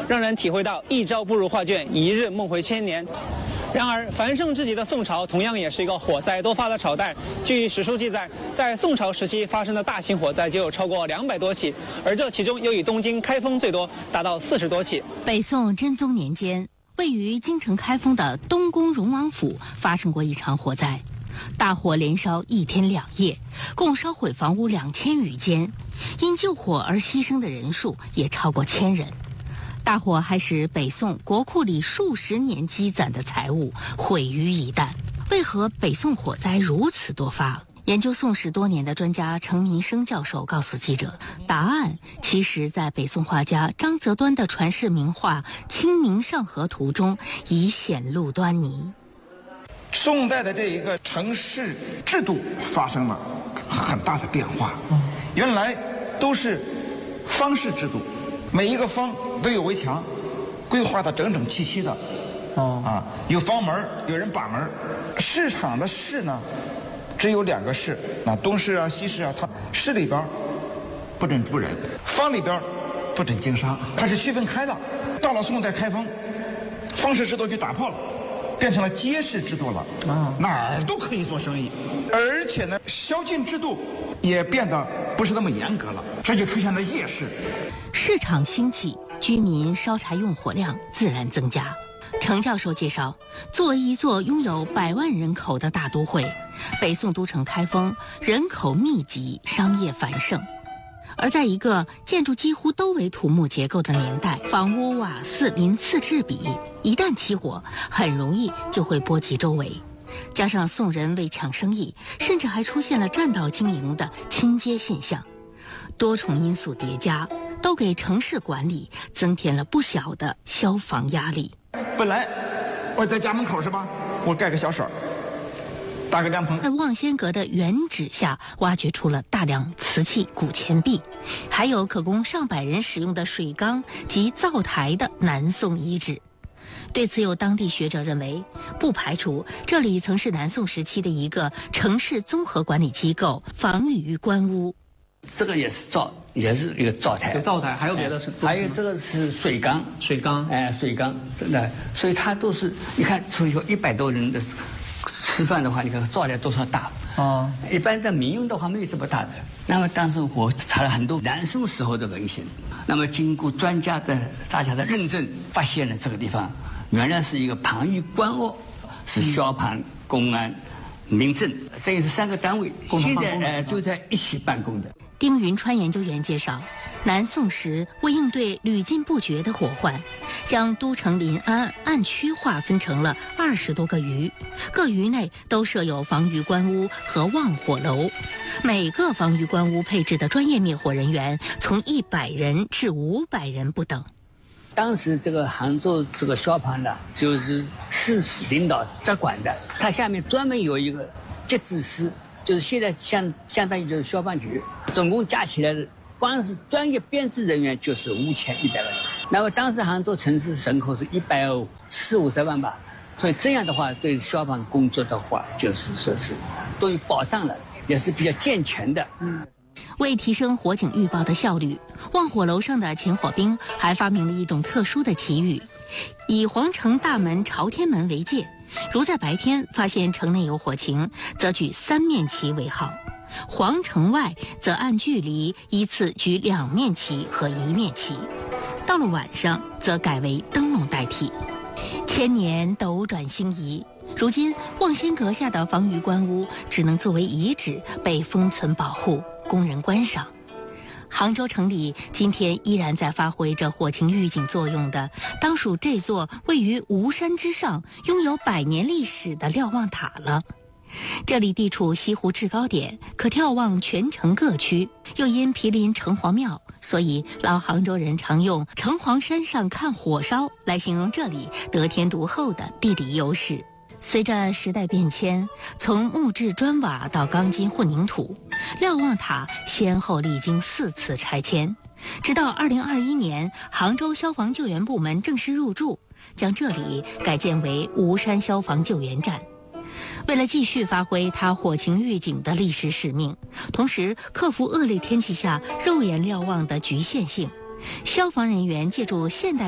让人体会到一朝不如画卷，一日梦回千年。然而，繁盛之极的宋朝同样也是一个火灾多发的朝代。据史书记载，在宋朝时期发生的大型火灾就有超过200多起，而这其中又以东京开封最多，达到40多起。 北宋真宗年间，位于京城开封的东宫荣王府发生过一场火灾，大火连烧1天2夜，共烧毁房屋2000余间，因救火而牺牲的人数也超过1000人。大火还使北宋国库里数十年积攒的财物毁于一旦。为何北宋火灾如此多发？研究宋史多年的专家程民生教授告诉记者，答案其实在北宋画家张择端的传世名画《清明上河图》中已显露端倪。 宋代的这一个城市制度发生了很大的变化，原来都是方式制度，每一个方都有围墙，规划的整整齐齐的，有房门，有人把门。市场的市呢，只有2个市，东市啊、西市啊，它市里边不准住人，坊里边不准经商，它是区分开的。到了宋代开封，方式制度就打破了，变成了街市制度了，哪儿都可以做生意，而且呢，宵禁制度也变得不是那么严格了，这就出现了夜市。 市场兴起，居民烧柴用火量自然增加。程教授介绍，作为一座拥有100万人口的大都会，北宋都城开封人口密集，商业繁盛。而在一个建筑几乎都为土木结构的年代，房屋瓦肆鳞次栉比，一旦起火，很容易就会波及周围。加上宋人为抢生意，甚至还出现了占道经营的亲街现象，多重因素叠加，都给城市管理增添了不小的消防压力。 本来我在家门口是吧，我盖个小水，搭个凉棚。 在望仙阁的原址下挖掘出了大量瓷器、古钱币，还有可供上百人使用的水缸及灶台的南宋遗址。对此，有当地学者认为，不排除这里曾是南宋时期的一个城市综合管理机构——防御官屋。 这个也是一个灶台， 有灶台，还有别的是， 还有这个是水缸，水缸，真的，所以它都是你看，所以说100多人的吃饭的话，你看灶台多少大一般的民用的话没有这么大的。那么当时我查了很多南宋时候的文献，那么经过专家的大家的认证，发现了这个地方原来是一个防御官窝，是消防、公安、民政，等于是3个单位，现在就在一起办公的。 丁云川研究员介绍，南宋时为应对屡禁不绝的火患，将都城临安按区划分成了20多个余，各余内都设有防御官屋和望火楼，每个防御官屋配置的专业灭火人员从100人至500人不等。 当时这个杭州这个消防呢，就是市领导在管的，它下面专门有一个节制司，就是现在相当于就是消防局，总共加起来的光是专业编制人员就是5100万人。那么当时杭州城市人口是140-150万吧，所以这样的话对消防工作的话就是说是都有保障了，也是比较健全的。 为提升火警预报的效率，望火楼上的前火兵还发明了一种特殊的旗语，以皇城大门朝天门为界，如在白天发现城内有火情，则举3面旗为号；皇城外则按距离依次举2面旗和1面旗。到了晚上，则改为灯笼代替。千年斗转星移，如今望仙阁下的防御官屋只能作为遗址被封存保护，供人观赏。杭州城里今天依然在发挥着火情预警作用的，当属这座位于吴山之上、拥有100年历史的瞭望塔了。这里地处西湖制高点，可眺望全城各区，又因毗邻城隍庙，所以老杭州人常用城隍山上看火烧来形容这里得天独厚的地理优势。随着时代变迁，从木质砖瓦到钢筋混凝土，瞭望塔先后历经4次拆迁，直到2021年杭州消防救援部门正式入驻，将这里改建为吴山消防救援站。为了继续发挥它火情预警的历史使命，同时克服恶劣天气下肉眼瞭望的局限性，消防人员借助现代